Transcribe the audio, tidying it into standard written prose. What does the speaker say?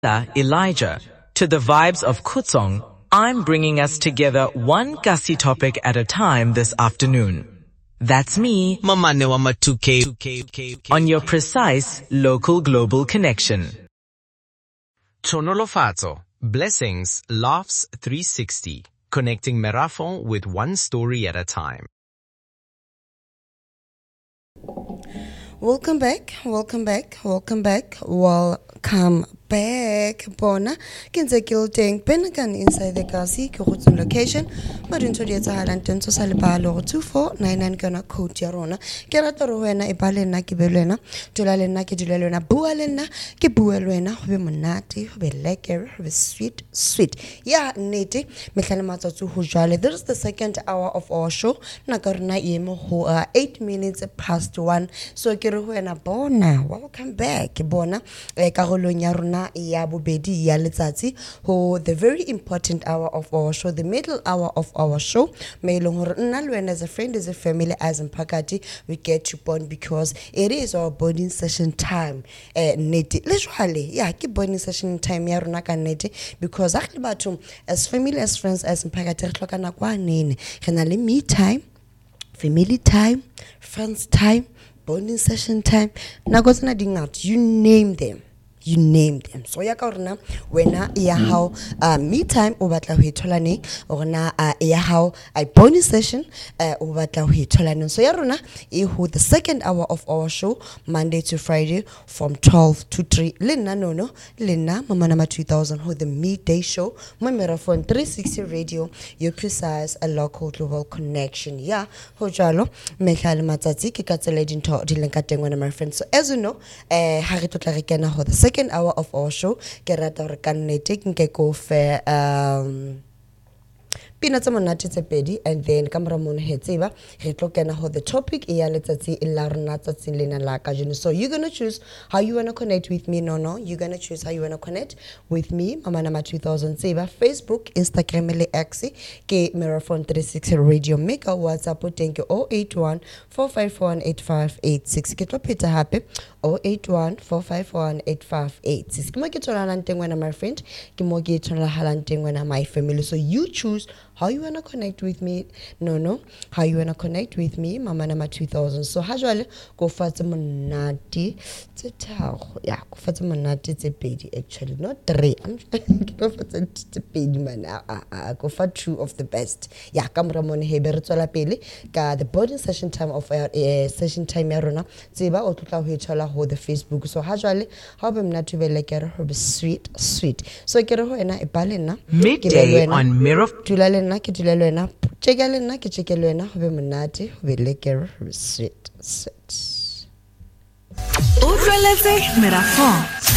Elijah. To the vibes of Kutsong, I'm bringing us together one Kasi topic at a time this afternoon. That's me, Mamane wa ma2K, on your precise local global connection. Chonolofatso, blessings, laughs 360, connecting Merafon with one story at a time. Welcome back. Bona kinze kilteng penakan inside the Kasi Kurutum location. Madunto di Tahalanton to Salibalo 2499 gonna code Yarona. Keratoruena Ibalena Kibelena, Tulalena Kidulena, Bualena, Kibuelena, Vimonati, Beleker, sweet. Yeah, Niti, Mechanamato to Hujale. This is the second hour of our show. Nakarna Yemo who are 8 minutes past 1. So Kiruena Bona. Welcome back, Bona. Carolo Yarona. Yabubedi Yaletsati, who the very important hour of our show, the middle hour of our show, Mailong as a friend, as a family, as in Pakati, we get you born because it is our bonding session time. Neti, literally, yeah, keep bonding session time, Yarunaka Neti, because as family, as friends, as in Pakati, Kanali me time, family time, friends time, bonding session time, Nagosana ding out, you name them. So ya kaurna wena ya how me time o batla ho itholane orna ya how I bonus session o batla ho itholane. So ya rona who the second hour of our show Monday to Friday from 12 to 3 lena Mamana 2000 who the midday show Merafon 360 radio your precise a local global connection ya ho jalo Michael Matsatsi ke ka tsela dinto di lenka teng wena my friends. So as you know ha re totla re kena ho the second hour of our show ke rata re ka nnete ke go fe Peanuts tse pedi and then kamera mon hetseba re tlo kena ho the topic e ya letsatsi e la rona tsatsing lena la ka jeno. So you're going to choose how you want to connect with me. No, you're going to choose how you want to connect with me Mamana 2000 tseba Facebook, Instagram le X ke Merafon 360 radio make a WhatsApp teng ke 081 4518586 ke tlo pheta hape 081 4518586 ke mo ke tshola teng wena my friend ke mo ke tshola halang teng wena my family. So you choose how you want to connect with me. No, how you want to connect with me Mamana 2000. So hajwale go fatse monate tse tharo ya go fatse monate tse pedi actually not 3 I'm go fatse tse pedi man go fa 2 of the best ya kamera mone hebe re tswela pele ka the boarding session time of our session time ya rona tseba o tlotla ho itshola ho the Facebook. So hajwale ha be mna tubele ke re ho be sweet so ke re ho ena e balena midday on Mirror tulalena ke tulalena chekelena ke chekelena ho be monate ho be lekere ho be sweet. Utlweletse Merafon